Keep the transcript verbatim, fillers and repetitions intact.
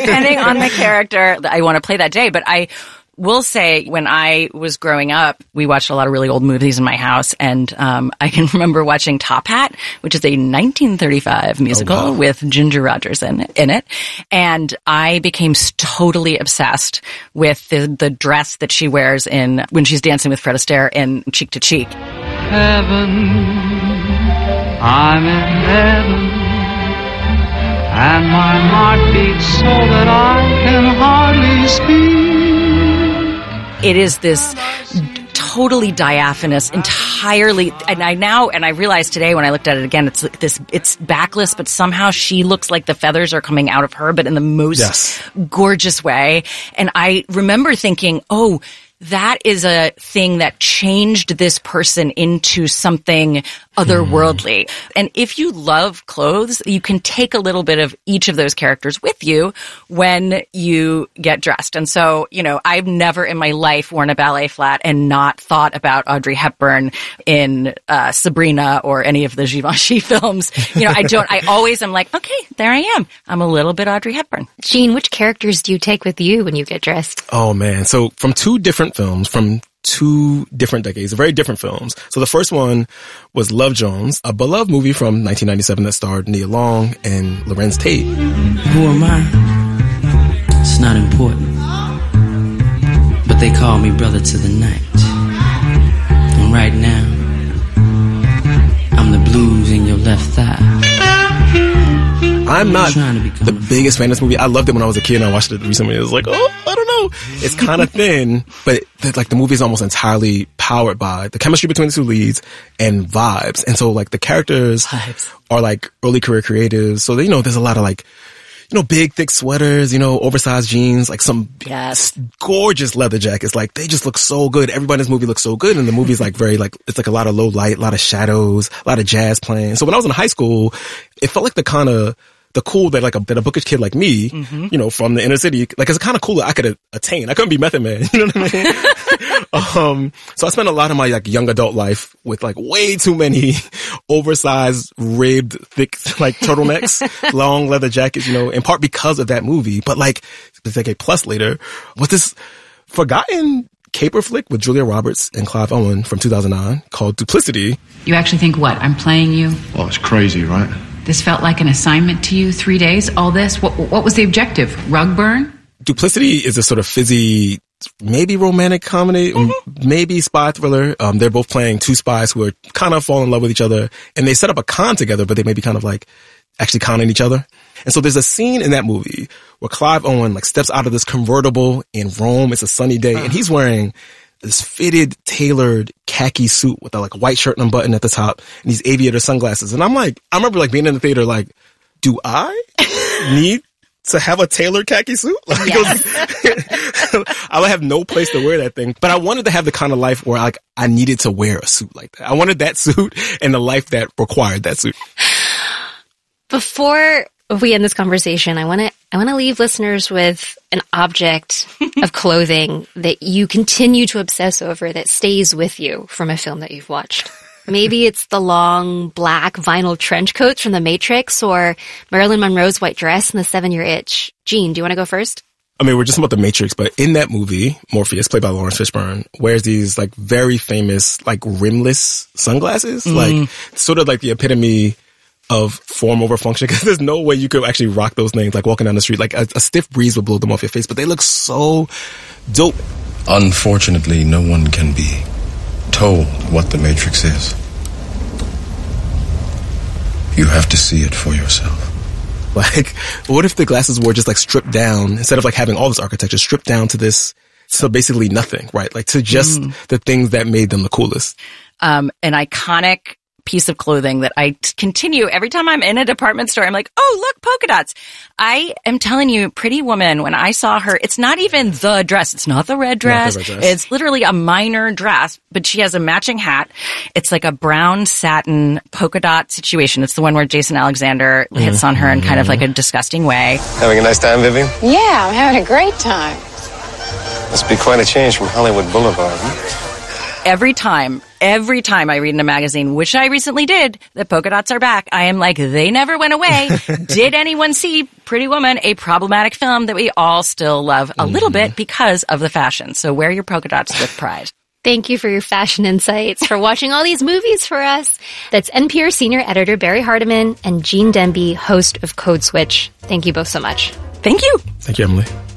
depending on the character I want to play that day. But I will say, when I was growing up, we watched a lot of really old movies in my house, and um, I can remember watching Top Hat, which is a nineteen thirty-five musical oh, wow. with Ginger Rogers in, in it, and I became totally obsessed with the, the dress that she wears in when she's dancing with Fred Astaire in Cheek to Cheek. Heaven, I'm in heaven, and my heart beats so that I can hardly speak. It is this totally diaphanous, entirely, and I now, and I realized today when I looked at it again, it's like this, it's backless, but somehow she looks like the feathers are coming out of her, but in the most yes. gorgeous way. And I remember thinking, oh, that is a thing that changed this person into something otherworldly. Mm. And if you love clothes, you can take a little bit of each of those characters with you when you get dressed. And so, you know, I've never in my life worn a ballet flat and not thought about Audrey Hepburn in uh, Sabrina or any of the Givenchy films. You know, I don't, I always am like, okay, there I am. I'm a little bit Audrey Hepburn. Jean, which characters do you take with you when you get dressed? Oh man. So from two different films, from two different decades, very different films. So the first one was Love Jones, a beloved movie from nineteen ninety-seven that starred Nia Long and Lorenz Tate. Who am I? It's not important. But they call me brother to the night. And right now, I'm the blues in your left thigh. I'm not the biggest fan of this movie. I loved it when I was a kid and I watched it recently. It was like, oh, I don't know. It's kind of thin, but the, like the movie is almost entirely powered by the chemistry between the two leads and vibes. And so like the characters vibes. Are like early career creatives. So, you know, there's a lot of like, you know, big, thick sweaters, you know, oversized jeans, like some yes. gorgeous leather jackets. Like they just look so good. Everybody in this movie looks so good. And the movie's like very like, it's like a lot of low light, a lot of shadows, a lot of jazz playing. So when I was in high school, it felt like the kind of, the cool that like a, that a bookish kid like me, mm-hmm. you know, from the inner city, like it's kind of cool that I could attain. I couldn't be Method Man, you know what I mean? um, so I spent a lot of my like young adult life with like way too many oversized, ribbed, thick like turtlenecks, long leather jackets, you know, in part because of that movie. But like a decade plus later, was this forgotten caper flick with Julia Roberts and Clive Owen from two thousand nine called Duplicity. You actually think what? I'm playing you? Oh, it's crazy, right? This felt like an assignment to you, three days, all this? What, what was the objective? Rug burn? Duplicity is a sort of fizzy, maybe romantic comedy, mm-hmm. maybe spy thriller. Um, they're both playing two spies who are kind of fall in love with each other, and they set up a con together, but they may be kind of like actually conning each other. And so there's a scene in that movie where Clive Owen like steps out of this convertible in Rome. It's a sunny day, uh-huh. and he's wearing this fitted, tailored khaki suit with a like white shirt and button at the top and these aviator sunglasses. And I'm like, I remember like being in the theater like, do I need to have a tailored khaki suit? Like, yes. I would have no place to wear that thing. But I wanted to have the kind of life where like I needed to wear a suit like that. I wanted that suit and the life that required that suit. Before we end this conversation, I want to I want to leave listeners with an object of clothing that you continue to obsess over that stays with you from a film that you've watched. Maybe it's the long black vinyl trench coats from The Matrix or Marilyn Monroe's white dress in The Seven-Year Itch. Jean, do you want to go first? I mean, we're just about The Matrix, but in that movie, Morpheus, played by Lawrence Fishburne, wears these like very famous like rimless sunglasses, mm. like sort of like the epitome of form over function, because there's no way you could actually rock those things like walking down the street. Like a, a stiff breeze would blow them off your face, but they look so dope. Unfortunately, no one can be told what the Matrix is. You have to see it for yourself. Like, what if the glasses were just like stripped down, instead of like having all this architecture, stripped down to this, so basically nothing, right? Like to just mm. the things that made them the coolest. Um, an iconic piece of clothing that I continue every time I'm in a department store. I'm like, oh, look, polka dots. I am telling you, Pretty Woman, when I saw her, it's not even the dress. It's not the red dress. The red dress. It's literally a minor dress, but she has a matching hat. It's like a brown satin polka dot situation. It's the one where Jason Alexander mm-hmm. hits on her in kind of like a disgusting way. Having a nice time, Vivian? Yeah, I'm having a great time. Must be quite a change from Hollywood Boulevard, huh? Every time every time I read in a magazine, which I recently did, that polka dots are back, I am like, they never went away. Did anyone see Pretty Woman, a problematic film that we all still love a little bit because of the fashion? So wear your polka dots with pride. Thank you for your fashion insights, for watching all these movies for us. That's N P R senior editor Barry Hardiman and Gene Demby, host of Code Switch. Thank you both so much. Thank you. Thank you, Emily.